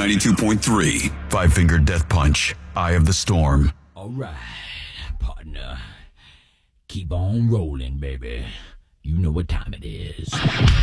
92.3. Five Finger Death Punch. Eye of the Storm. All right, partner. Keep on rolling, baby. You know what time it is.